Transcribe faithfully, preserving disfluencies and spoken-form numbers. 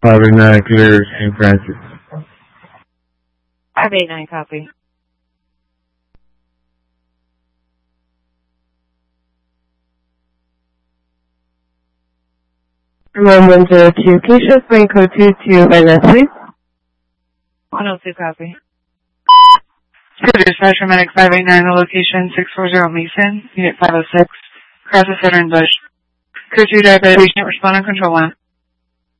five eight nine, clear Saint Francis. five eight nine, copy. one one zero two, can you show plane code two two N S, please? one oh two, copy. Dispatch for Medic five eight nine, the location six four zero Mason, Unit five oh six, across the Southern Bush. Code two diabetic patient, respond on control line.